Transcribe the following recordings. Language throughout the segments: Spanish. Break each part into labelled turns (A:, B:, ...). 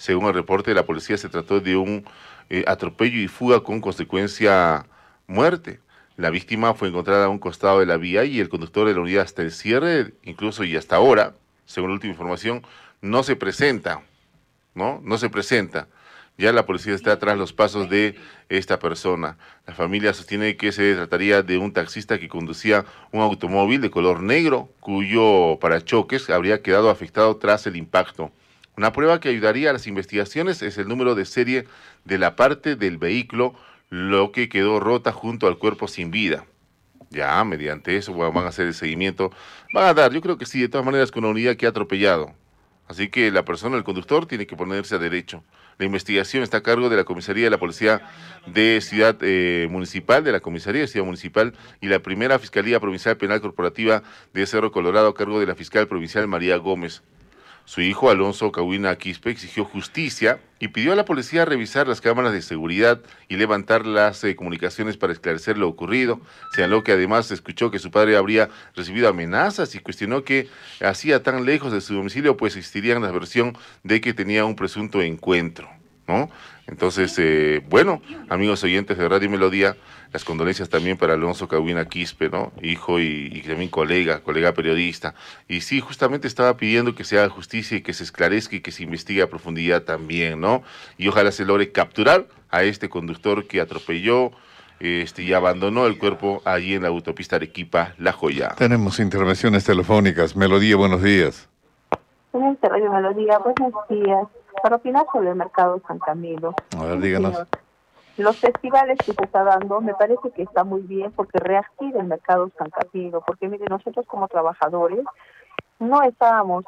A: Según el reporte de la policía, se trató de un atropello y fuga con consecuencia muerte. La víctima fue encontrada a un costado de la vía y el conductor de la unidad hasta el cierre, incluso y hasta ahora, según la última información, no se presenta, ¿no? No se presenta. Ya la policía está tras los pasos de esta persona. La familia sostiene que se trataría de un taxista que conducía un automóvil de color negro, cuyo parachoques habría quedado afectado tras el impacto. Una prueba que ayudaría a las investigaciones es el número de serie de la parte del vehículo, lo que quedó rota junto al cuerpo sin vida. Ya, mediante eso van a hacer el seguimiento. Van a dar, yo creo que sí, de todas maneras, con la unidad que ha atropellado. Así que la persona, el conductor, tiene que ponerse a derecho. La investigación está a cargo de la comisaría de la Policía de Ciudad Municipal, de la Comisaría de Ciudad Municipal, y la primera Fiscalía Provincial Penal Corporativa de Cerro Colorado, a cargo de la fiscal provincial María Gómez. Su hijo, Alonso Cahuina Quispe, exigió justicia y pidió a la policía revisar las cámaras de seguridad y levantar las comunicaciones para esclarecer lo ocurrido. Señaló que además escuchó que su padre habría recibido amenazas y cuestionó que hacía tan lejos de su domicilio, pues existiría la versión de que tenía un presunto encuentro, ¿no? Entonces, bueno, amigos oyentes de Radio Melodía, las condolencias también para Alonso Cahuina Quispe, ¿no? Hijo y también colega periodista. Y sí, justamente estaba pidiendo que se haga justicia y que se esclarezca y que se investigue a profundidad también, ¿no? Y ojalá se logre capturar a este conductor que atropelló y abandonó el cuerpo allí en la autopista Arequipa-La Joya.
B: Tenemos intervenciones telefónicas. Melodía, buenos días.
C: En este Radio Melodía, buenos días. Para opinar sobre el mercado San Camilo.
B: A ver, díganos.
C: Señor, los festivales que se está dando, me parece que está muy bien porque reactiva el mercado San Camilo, porque mire, nosotros como trabajadores no estábamos,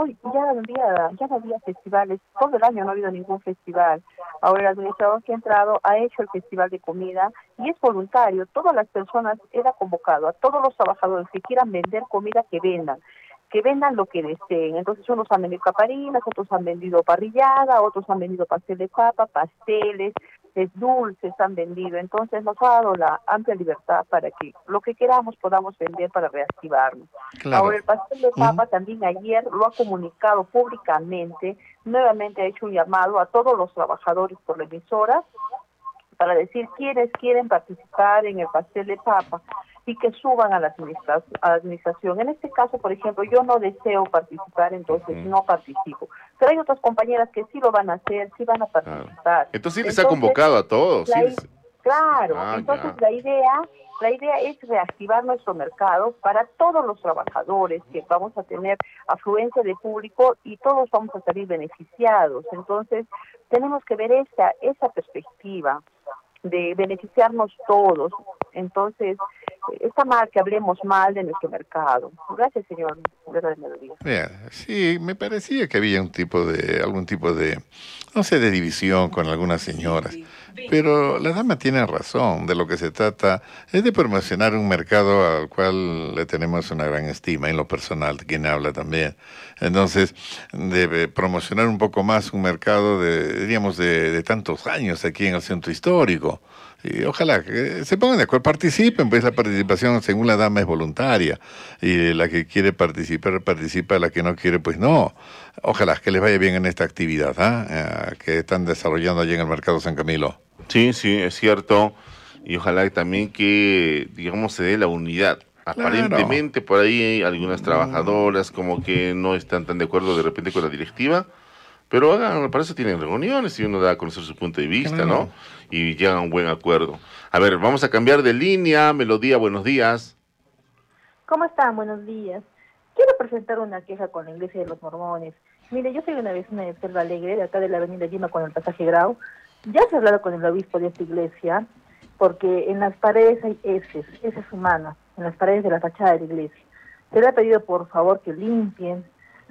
C: ya no había festivales, todo el año no ha habido ningún festival. Ahora el administrador que ha entrado ha hecho el festival de comida y es voluntario, todas las personas, era convocado a todos los trabajadores que quieran vender comida que vendan lo que deseen. Entonces unos han vendido caparinas, otros han vendido parrillada, otros han vendido pastel de papa, pasteles, dulces han vendido. Entonces nos ha dado la amplia libertad para que lo que queramos podamos vender para reactivarnos.
B: Claro.
C: Ahora el pastel de papa también ayer lo ha comunicado públicamente, nuevamente ha hecho un llamado a todos los trabajadores por la emisora para decir quiénes quieren participar en el pastel de papa y que suban a la administración. En este caso, por ejemplo, yo no deseo participar, entonces no participo. Pero hay otras compañeras que sí lo van a hacer, sí van a participar.
A: Entonces sí les ha convocado a todos.
C: Claro, entonces la idea es reactivar nuestro mercado para todos los trabajadores, que vamos a tener afluencia de público y todos vamos a salir beneficiados. Entonces tenemos que ver esa perspectiva de beneficiarnos todos. Entonces, está mal que hablemos mal de nuestro mercado. Gracias, señor de Radio Melodía.
B: Bien, sí, me parecía que había algún tipo de, no sé, de división con algunas señoras. Pero la dama tiene razón, de lo que se trata es de promocionar un mercado al cual le tenemos una gran estima, en lo personal, de quien habla también. Entonces, debe promocionar un poco más un mercado de tantos años aquí en el centro histórico. Y ojalá que se pongan de acuerdo, participen, pues la participación según la dama es voluntaria, y la que quiere participar, participa, la que no quiere, pues no. Ojalá que les vaya bien en esta actividad que están desarrollando allí en el Mercado San Camilo.
A: Sí, es cierto, y ojalá también que, digamos, se dé la unidad. Aparentemente por ahí hay algunas trabajadoras como que no están tan de acuerdo de repente con la directiva, pero para eso tienen reuniones y uno da a conocer su punto de vista, ¿no? Y llegan a un buen acuerdo. A ver, vamos a cambiar de línea. Melodía, buenos días.
D: ¿Cómo están? Buenos días. Quiero presentar una queja con la Iglesia de los Mormones. Mire, yo soy una vecina de Selva Alegre, de acá de la avenida Lima con el pasaje Grau. Ya se ha hablado con el obispo de esta iglesia, porque en las paredes hay heces humanas, en las paredes de la fachada de la iglesia. Se le ha pedido por favor que limpien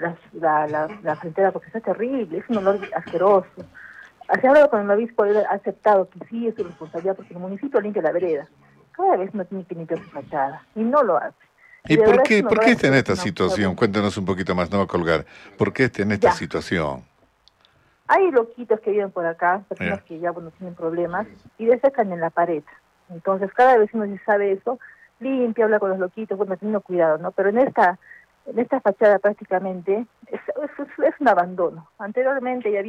D: la frontera porque está terrible, es un olor asqueroso. Se ha hablado con el obispo, él ha aceptado que sí es su responsabilidad porque el municipio limpia la vereda. Cada vez no tiene que limpiar su fachada y no lo hace.
B: ¿Y por qué está en esta situación? Cuéntanos un poquito más, no va a colgar. ¿Por qué está en esta situación?
D: Hay loquitos que viven por acá, personas que ya tienen problemas y desecan en la pared. Entonces cada vecino si sabe eso, limpia, habla con los loquitos, teniendo cuidado, ¿no? Pero en esta fachada prácticamente es un abandono. Anteriormente ya había